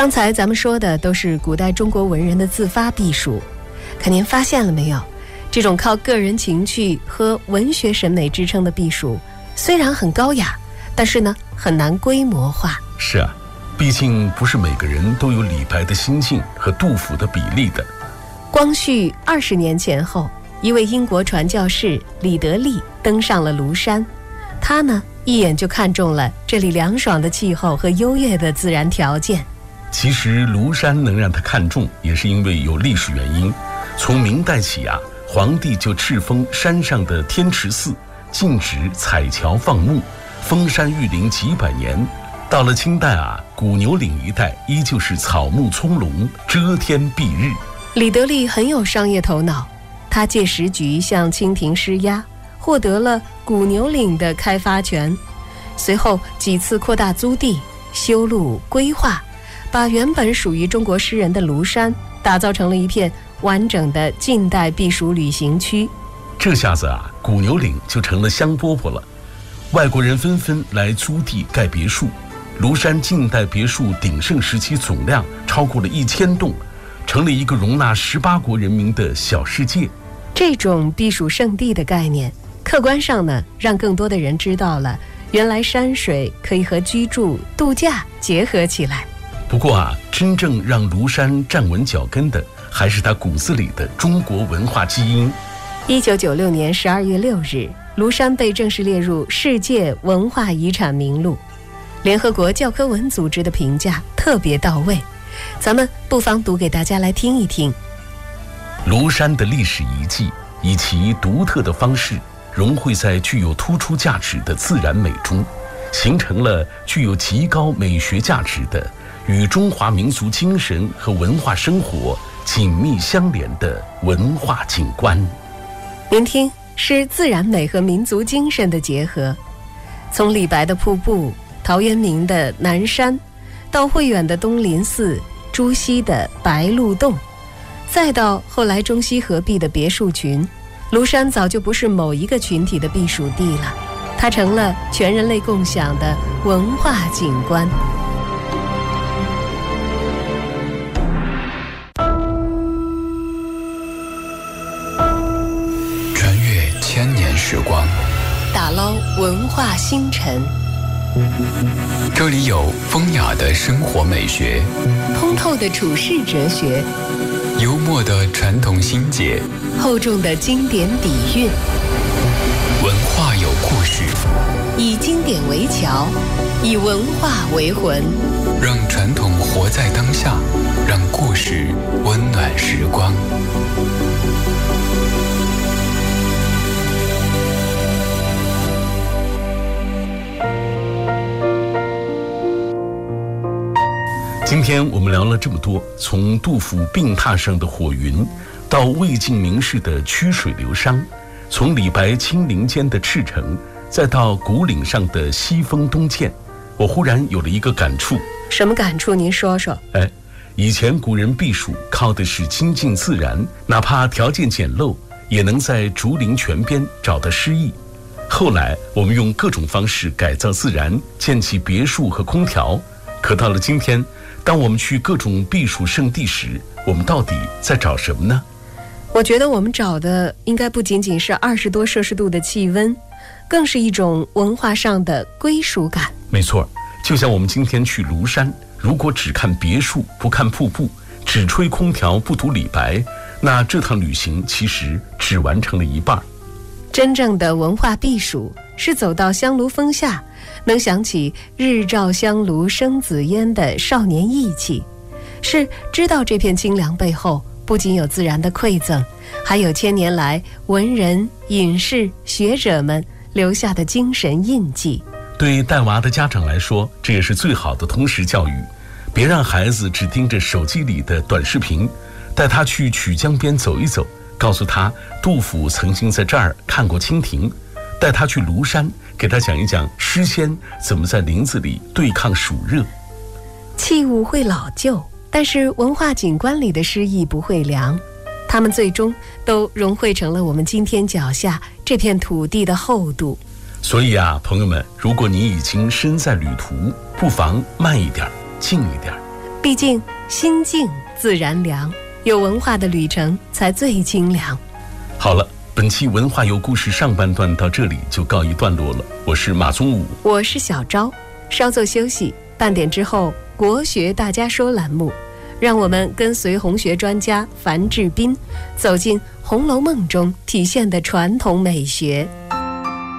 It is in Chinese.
刚才咱们说的都是古代中国文人的自发避暑，可您发现了没有？这种靠个人情趣和文学审美支撑的避暑，虽然很高雅，但是呢，很难规模化。 是啊，毕竟不是每个人都有李白的心境和杜甫的比例的。 光绪20年前后，一位英国传教士李德利登上了庐山，他呢一眼就看中了这里凉爽的气候和优越的自然条件。 其实庐山能让他看中，也是因为有历史原因。从明代起啊，皇帝就敕封山上的天池寺禁止采樵放牧，封山育林几百年。到了清代啊，古牛岭一带依旧是草木葱茏，遮天蔽日。 李德利很有商业头脑，他借时局向清廷施压，获得了古牛岭的开发权。随后几次扩大租地、修路、规划，把原本属于中国诗人的庐山打造成了一片完整的近代避暑旅行区。 这下子啊，古牛岭就成了香饽饽了，外国人纷纷来租地盖别墅。庐山近代别墅鼎盛时期总量超过了1000栋，成了一个容纳18国人民的小世界。 这种避暑胜地的概念，客观上呢，让更多的人知道了原来山水可以和居住、度假结合起来。 不过啊，真正让庐山站稳脚跟的，还是它骨子里的中国文化基因。 1996年12月6日，庐山被正式列入世界文化遗产名录。联合国教科文组织的评价特别到位，咱们不妨读给大家来听一听。 庐山的历史遗迹以其独特的方式融汇在具有突出价值的自然美中，形成了具有极高美学价值的与中华民族精神和文化生活紧密相连的文化景观。 您听，是自然美和民族精神的结合。从李白的瀑布、陶渊明的南山，到慧远的东林寺、朱熹的白鹿洞，再到后来中西合璧的别墅群，庐山早就不是某一个群体的避暑地了，它成了全人类共享的文化景观。 穿越千年时光， 打捞文化星辰， 这里有风雅的生活美学， 通透的处世哲学， 幽默的传统心结， 厚重的经典底蕴。 文化有故事， 以经典为桥，以文化为魂， 让传统活在当下，让故事温暖时光。 今天我们聊了这么多，从杜甫病榻上的火云，到魏晋名士的曲水流觞，从李白清林间的赤诚，再到古岭上的西风东渐，我忽然有了一个感触。 什么感触？您说说。 以前古人避暑靠的是亲近自然，哪怕条件简陋，也能在竹林泉边找到诗意。后来我们用各种方式改造自然，建起别墅和空调，可到了今天，当我们去各种避暑胜地时，我们到底在找什么呢？ 我觉得我们找的应该不仅仅是20多摄氏度的气温，更是一种文化上的归属感。 没错，就像我们今天去庐山，如果只看别墅不看瀑布，只吹空调不读李白，那这趟旅行其实只完成了一半。 真正的文化避暑是走到香炉峰下，能想起日照香炉生紫烟的少年意气，是知道这片清凉背后不仅有自然的馈赠，还有千年来文人、隐士、学者们留下的精神印记。 对带娃的家长来说，这也是最好的通识教育。别让孩子只盯着手机里的短视频，带他去曲江边走一走，告诉他杜甫曾经在这儿看过蜻蜓，带他去庐山，给他讲一讲诗仙怎么在林子里对抗暑热。 器物会老旧，但是文化景观里的诗意不会凉，它们最终都融汇成了我们今天脚下这片土地的厚度。 所以朋友们，如果你已经身在旅途，不妨慢一点，静一点。 毕竟心静自然凉，有文化的旅程才最清凉。 好了，本期文化有故事上半段到这里就告一段落了。我是马宗武， 我是小昭，稍作休息，半点之后国学大家说栏目，让我们跟随红学专家樊志斌走进《红楼梦》中体现的传统美学